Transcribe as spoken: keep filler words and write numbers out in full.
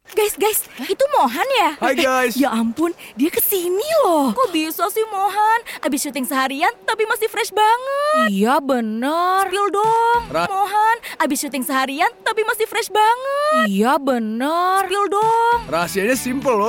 Guys, guys, itu Mohan ya? Hai guys. Ya ampun, dia kesini loh. Kok bisa sih Mohan? Abis syuting seharian tapi masih fresh banget. Iya bener. Spill dong. Ra- Mohan, abis syuting seharian tapi masih fresh banget. Iya bener. Spill dong. Rahasianya simple loh.